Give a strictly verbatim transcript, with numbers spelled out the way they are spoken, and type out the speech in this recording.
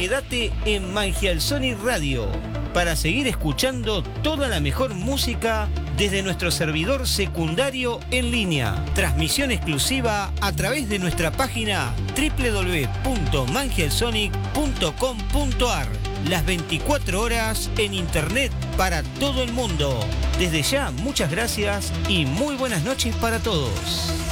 quédate en Mangial Sonic Radio para seguir escuchando toda la mejor música desde nuestro servidor secundario en línea. Transmisión exclusiva a través de nuestra página doble u doble u doble u punto mangialsonic punto com punto a r. Las veinticuatro horas en internet para todo el mundo. Desde ya, muchas gracias y muy buenas noches para todos.